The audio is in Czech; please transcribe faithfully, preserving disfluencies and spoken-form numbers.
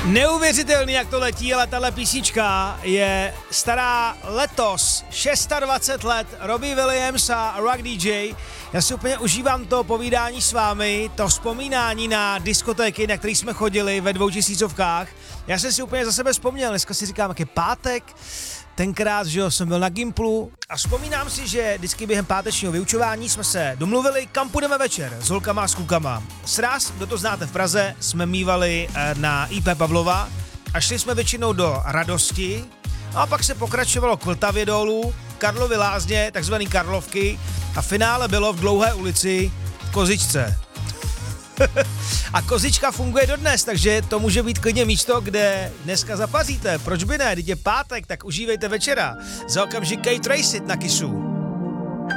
Neuvěřitelný, jak to letí, ale tahle písnička je stará letos dvacet šest let. Robbie Williams a Rock D J. Já si úplně užívám to povídání s vámi, to vzpomínání na diskotéky, na které jsme chodili ve dvoutisícovkách. Já jsem si úplně za sebe vzpomněl, dneska si říkám, jak je pátek, tenkrát, že jo, jsem byl na Gimplu a vzpomínám si, že vždycky během pátečního vyučování jsme se domluvili, kam půjdeme večer s holkama a s klukama. Sraz, kdo to znáte v Praze, jsme mívali na í pé Pavlova a šli jsme většinou do Radosti a pak se pokračovalo k Vltavě dolů, Karlovy Lázně, takzvaný Karlovky a finále bylo v Dlouhé ulici v Kozičce. A Kozička funguje dodnes, takže to může být klidně místo, kde dneska zapaříte. Proč by ne? Když je pátek, tak užívejte večera. Za okamžik Kate Tracey na Kissu.